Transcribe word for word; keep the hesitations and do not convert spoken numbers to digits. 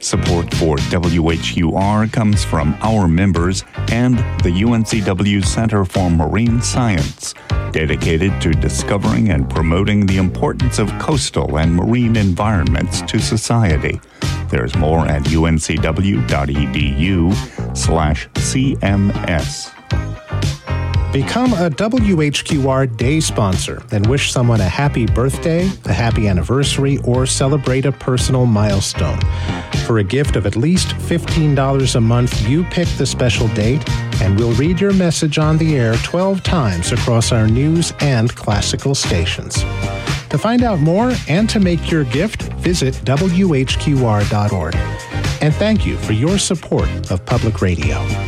Support for W H U R comes from our members and the U N C W Center for Marine Science, dedicated to discovering and promoting the importance of coastal and marine environments to society. There's more at uncw.edu slash CMS. Become a W H Q R Day sponsor and wish someone a happy birthday, a happy anniversary, or celebrate a personal milestone. For a gift of at least fifteen dollars a month, you pick the special date, and we'll read your message on the air twelve times across our news and classical stations. To find out more and to make your gift, visit W H Q R dot org. And thank you for your support of public radio.